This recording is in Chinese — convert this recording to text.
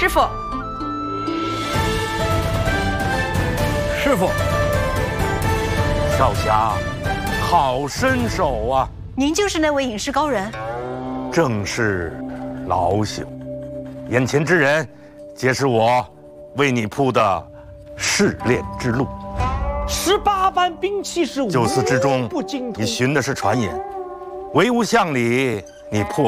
师傅。 师傅， 少侠，好身手啊！ 您就是那位隐士高人？ 正是老朽。眼前之人，皆是我为你铺的试炼之路。 18般兵器是 9次之中， 不精通。 你寻的是传言，唯无向里，你破